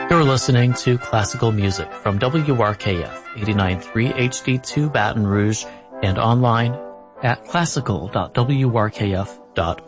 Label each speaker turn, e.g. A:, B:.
A: You're listening to classical music from WRKF 89.3 HD2 Baton Rouge and online at classical.wrkf.org.